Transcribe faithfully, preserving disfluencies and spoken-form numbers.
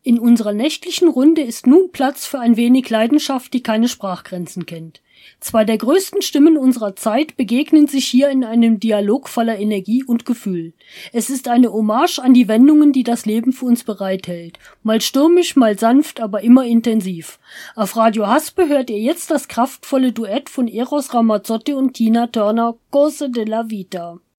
In unserer nächtlichen Runde ist nun Platz für ein wenig Leidenschaft, die keine Sprachgrenzen kennt. Zwei der größten Stimmen unserer Zeit begegnen sich hier in einem Dialog voller Energie und Gefühl. Es ist eine Hommage an die Wendungen, die das Leben für uns bereithält. Mal stürmisch, mal sanft, aber immer intensiv. Auf Radio Haspe hört ihr jetzt das kraftvolle Duett von Eros Ramazzotti und Tina Turner, Cose della Vita.